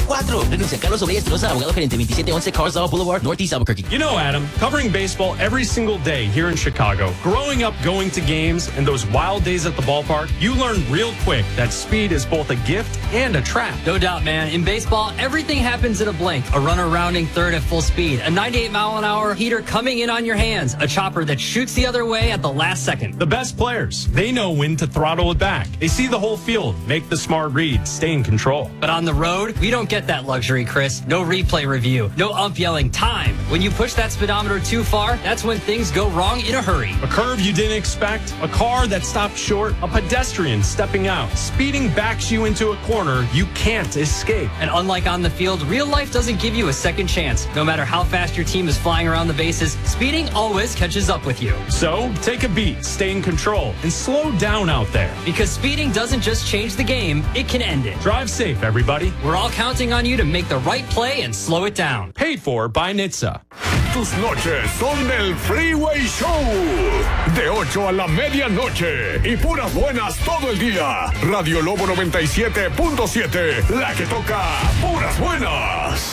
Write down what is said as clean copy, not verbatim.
4. Renuncia Carlos Obrey Espinosa, abogado gerente 2711 Carswell Boulevard, Northeast Albuquerque. You know, Adam, covering baseball every single day here in Chicago, growing up going to games and those wild days at the ballpark, you learn real quick that speed is both a gift and a trap. No doubt, man. In baseball, everything happens in a blink. A runner rounding third at full speed, a 98-mile-an-hour heater coming in on your hands, a chopper that shoots the other way at the last second. The best players, they know when to throttle it back. They see the whole field, make the smart read, stay in control. But on the road, we don't get that luxury, Chris. No replay review, no ump yelling time. When you push that speedometer too far, that's when things go wrong in a hurry. A curve you didn't expect, a car that stopped short, a pedestrian stepping out. Speeding backs you into a corner you can't escape. And unlike on the field, real life doesn't give you a second chance. No matter how fast your team is flying around the bases, speeding always catches up with you. So, take a beat, stay in control, and slow down out there. Because speeding doesn't just change the game, it can end it. Drive safe, everybody. We're all counting on you to make the right play and slow it down. Paid for by NHTSA. Tus noches son del Freeway Show. De 8 a la medianoche. Y puras buenas todo el día. Radio Lobo 97.7. La que toca puras buenas.